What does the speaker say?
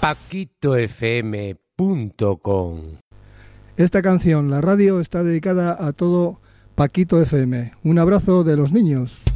paquitofm.com. Esta canción, la radio, está dedicada a todo Paquito FM. Un abrazo de los niños.